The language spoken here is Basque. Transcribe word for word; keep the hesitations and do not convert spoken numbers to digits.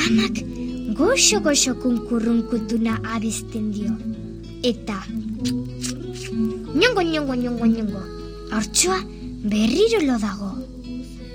amak goxo-goxo kunkurrunkutuna abizten dio. Eta nyongo, nyongo, nyongo, nyongo, haurtxoa berriro lo dago.